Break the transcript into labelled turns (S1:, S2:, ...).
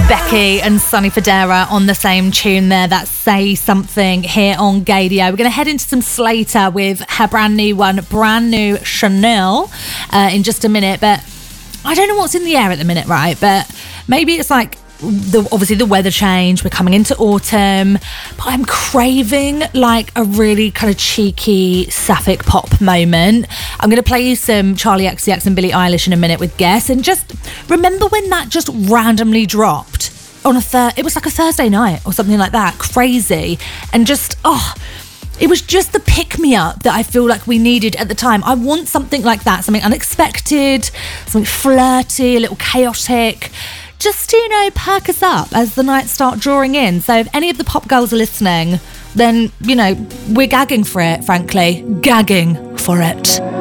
S1: Becky and Sonny Fodera on the same tune there. That's Say Something here on Gaydio. We're going to head into some Slater with her brand new one, Brand New Chanel, in just a minute. But I don't know what's in the air at the minute, right? But maybe it's like obviously the weather change, we're coming into autumn, but I'm craving like a really kind of cheeky sapphic pop moment. I'm going to play you some Charlie XCX and Billie Eilish in a minute with Guess, and just remember when that just randomly dropped on it was like a Thursday night or something like that, crazy, and just it was just the pick-me-up that I feel like we needed at the time. I want something like that, something unexpected, something flirty, a little chaotic, just to, perk us up as the nights start drawing in. So if any of the pop girls are listening, then, we're gagging for it, frankly. Gagging for it.